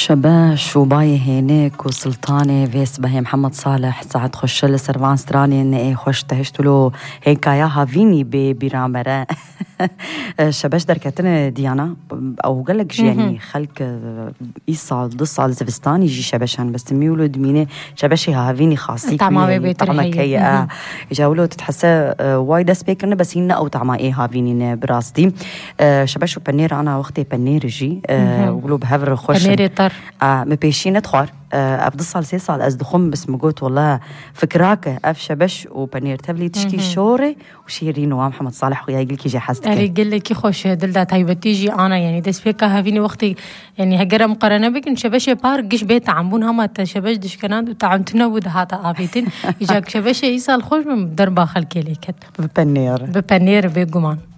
شباش وباي هينيك وسلطانة فيس بهي محمد صالح ساعد خش لسرفان ستراني إن إيه خوش تهشتلو هيك ياها فيني برامرة شباش دركتنا ديانا أو قالك يعني خلك إيصال ضصال زفستاني يجي شباشان بس ميولو دمينة شباشي ها فيني خاصي طعمة كي جاولو تتحسى وايد سبيكرنا بس هنا أو طعمة إيه ها فيني براستي شباش وبنير أنا وقتي بنير جي وقولوا بهفر خوش مبيشين ادخل افضل صال سي صال از دخم بس مقوت والله فكراك اف شبش وبنير تبلي تشكي شوري وشيرين ومحمد صالح ويا يقول لك يجي حسك يقول لك خوش دلدا تايبه تيجي انا يعني دس بيكا هافيني وقتي يعني هجره مقارنه بك شبش بار قش بيت عمبون هما شبش دش كنان تعمتنا ودهات افيتين يجاك شبش يسال خوش من دربا خلكي ليك ببنير بقمان